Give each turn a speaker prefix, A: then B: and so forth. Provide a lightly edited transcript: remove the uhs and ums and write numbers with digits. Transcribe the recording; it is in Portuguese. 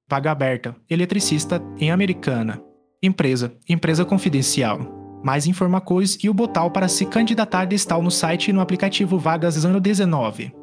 A: Vaga aberta, eletricista em Americana. Empresa confidencial. Mais informações e o botão para se candidatar está no site e no aplicativo Vagas ano 19.